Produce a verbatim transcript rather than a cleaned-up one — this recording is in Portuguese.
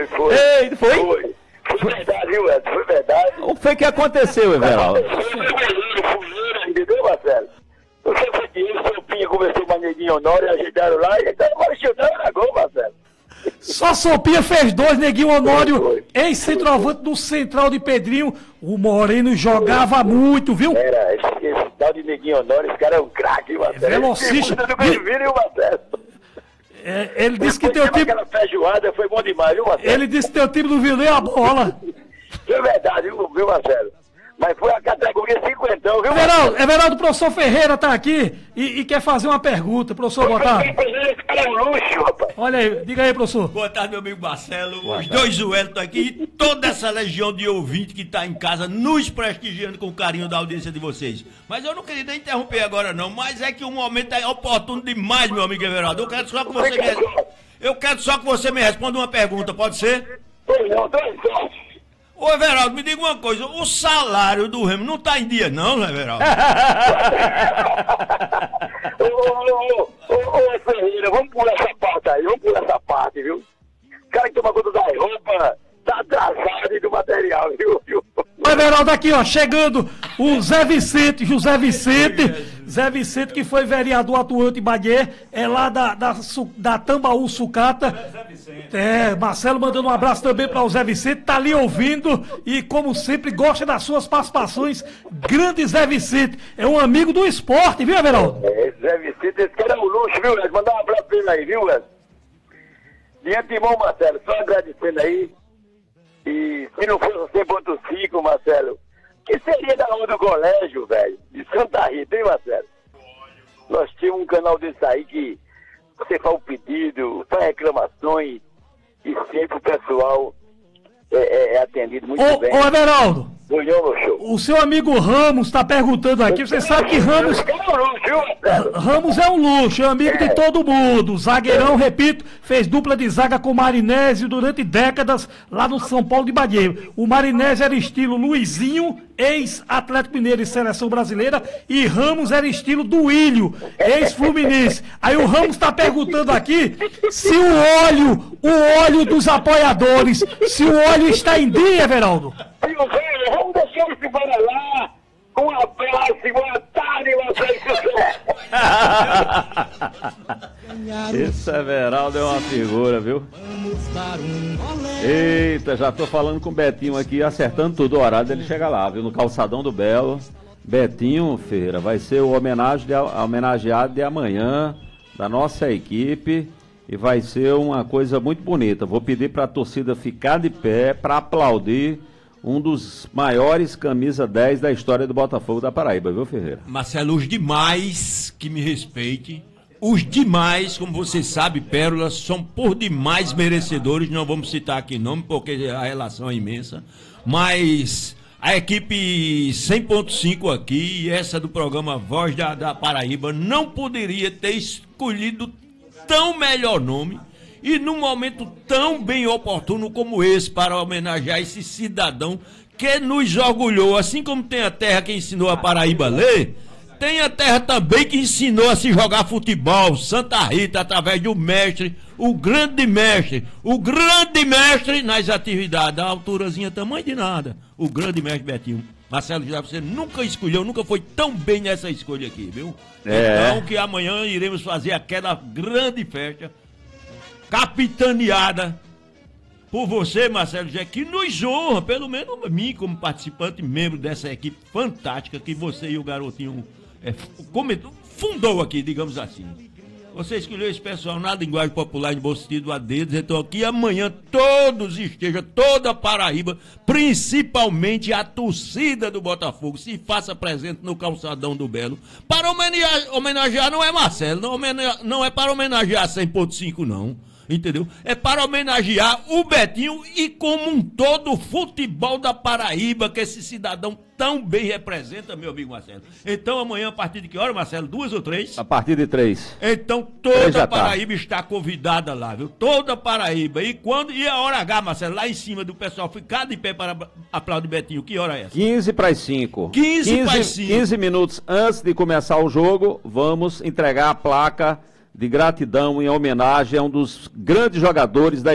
foi, foi. Ei, foi? Foi. Foi verdade, viu, Edson? Foi verdade. O que foi que aconteceu, Everaldo? Foi fuleiro, fuleiro, entendeu, Marcelo? Não sei se ele, o Sopinha conversou com a Neguinho Honório, ajeitaram lá, e então agora chutando na gol, Marcelo. Só Sopinha fez dois, Neguinho Honório, ex-centroavante do Central de Pedrinho. O Moreno jogava muito, viu? Era, esse, esse tal de Neguinho Honório, esse cara é um craque, Marcelo. É velocista. Ele viu, viu, Marcelo? É, ele disse que teu Depois time. aquela feijoada foi bom demais, viu, Marcelo? Ele disse que teu time não viu nem a bola. É verdade, viu, viu, Marcelo? Mas foi a categoria cinquentão, viu, Marcelo? Everaldo, Everaldo, o professor Ferreira tá aqui e, e quer fazer uma pergunta. Professor, boa tarde. Esse cara é um luxo, rapaz. Olha aí, diga aí, professor. Boa tarde, meu amigo Marcelo. Os dois Wellington aqui e toda essa legião de ouvinte que está em casa nos prestigiando com o carinho da audiência de vocês. Mas eu não queria nem interromper agora, não. Mas é que o momento é oportuno demais, meu amigo Everaldo. Eu quero só que você me, eu quero só que você me responda uma pergunta, pode ser? Pois não, dois só. Ô, Everaldo, me diga uma coisa. O salário do Remo não tá em dia, não, né, Everaldo? Ô, ô, ô, ô, ô, Ferreira, vamos pular essa parte aí, vamos pular essa parte, viu? O cara que toma conta da roupa tá atrasado e do material, viu? viu? O Everaldo aqui, ó, chegando o Zé Vicente, José Vicente, Zé Vicente que foi vereador atuante em Bagé, é lá da, da, Su- da Tambaú Sucata. É, Marcelo mandando um abraço também para o Zé Vicente, tá ali ouvindo e como sempre gosta das suas participações. Grande Zé Vicente, é um amigo do esporte, viu, Everaldo? É, Zé Vicente, esse cara é um luxo, viu, Wes? Mandar um abraço pra ele aí, viu, Wes? De antemão, Marcelo, só agradecendo aí. E se não fosse cem ponto cinco, Marcelo, que seria da onda do colégio, velho? De Santa Rita, hein, Marcelo? Nós tínhamos um canal desse aí que você faz o pedido, faz reclamações e sempre o pessoal é, é, é atendido muito Ô, bem. ô Everaldo, Bunhão, meu show. o seu amigo Ramos tá perguntando aqui, você sabe que Ramos... Esse cara é um luxo, viu, Marcelo? Ramos é um luxo, é amigo de todo mundo. Zagueirão, repito, fez dupla de zaga com o Marinésio durante décadas lá no São Paulo de Bagé. O Marinésio era estilo Luizinho, ex-Atlético Mineiro e Seleção Brasileira, e Ramos era estilo Duílio, ex-Fluminense. Aí o Ramos tá perguntando aqui se o óleo, o óleo dos apoiadores, se o óleo está em dia, Everaldo. Meu velho, vamos deixar esse para lá. Um abraço, boa tarde, vocês. Esse Everaldo é uma figura, viu? Eita, já tô falando com o Betinho aqui, acertando tudo o horário dele chegar lá, viu? No Calçadão do Belo. Betinho, Feira, vai ser o homenagem de, homenageado de amanhã da nossa equipe e vai ser uma coisa muito bonita. Vou pedir para a torcida ficar de pé para aplaudir um dos maiores camisa dez da história do Botafogo da Paraíba, viu, Ferreira? Marcelo, os demais que me respeite, os demais, como você sabe, Pérolas, são por demais merecedores, não vamos citar aqui nome, porque a relação é imensa, mas a equipe cem ponto cinco aqui, e essa do programa Voz da, da Paraíba, não poderia ter escolhido tão melhor nome, e num momento tão bem oportuno como esse, para homenagear esse cidadão que nos orgulhou, assim como tem a terra que ensinou a Paraíba a ler, tem a terra também que ensinou a se jogar futebol, Santa Rita, através do mestre, o grande mestre, o grande mestre nas atividades, a alturazinha tamanho de nada, o grande mestre Betinho. Marcelo, já você nunca escolheu, nunca foi tão bem nessa escolha aqui, viu? É. Então que amanhã iremos fazer aquela grande festa, capitaneada por você, Marcelo Jé, que nos honra, pelo menos a mim como participante, membro dessa equipe fantástica que você e o garotinho é, comentou, fundou aqui, digamos assim. Você escolheu esse pessoal na linguagem popular, em bom sentido, a dedos, então aqui amanhã todos estejam, toda a Paraíba, principalmente a torcida do Botafogo, se faça presente no Calçadão do Belo, para homenagear, homenagear não é Marcelo, não, homenage, não é para homenagear cem ponto cinco não, entendeu? É para homenagear o Betinho e como um todo o futebol da Paraíba, que esse cidadão tão bem representa, meu amigo Marcelo. Então amanhã, a partir de que hora, Marcelo? Duas ou três? A partir de três. Então toda a Paraíba está convidada lá, viu? Toda a Paraíba. E quando e a hora H, Marcelo, lá em cima do pessoal ficar de pé para aplaudir Betinho, que hora é essa? quinze para as cinco. quinze para as cinco. quinze minutos antes de começar o jogo, vamos entregar a placa de gratidão em homenagem a um dos grandes jogadores da